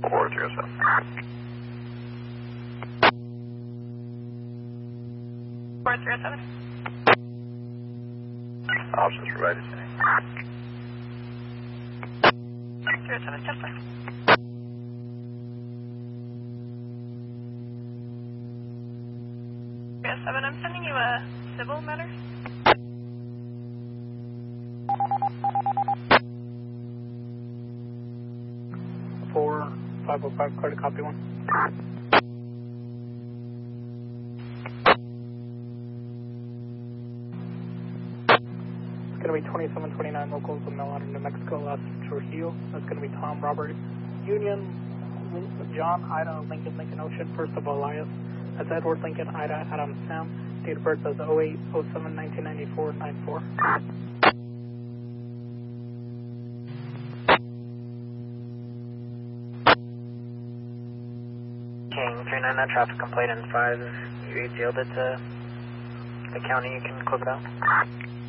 407. Options provided. 07, Tesla. Yes, 7, I'm sending you a civil matter. 4505, clear to copy 1. It's going to be 2729 locals of Mel out of New Mexico, Las Trujillo. That's going to be Tom, Robert, Union, John, Ida, Lincoln, Lincoln Ocean, first of Elias. That's Edward, Lincoln, Ida, Adam, Sam. Date of birth is 08-07-1994-94. King 399 traffic complaint in 5. You yielded to the county, you can close it out.